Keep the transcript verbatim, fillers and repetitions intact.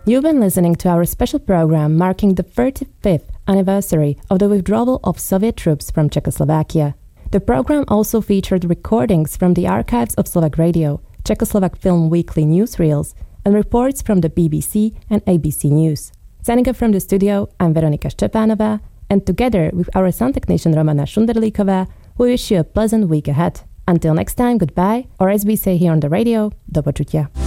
You've been listening to our special program marking the thirty-fifth anniversary of the withdrawal of Soviet troops from Czechoslovakia. The program also featured recordings from the archives of Slovak Radio, Czechoslovak Film Weekly newsreels, and reports from the B B C and A B C News. Signing off from the studio, I'm Veronika Szczepanova, and together with our sound technician Romana Šunderlíková, we wish you a pleasant week ahead. Until next time, goodbye, or as we say here on the radio, do počutia.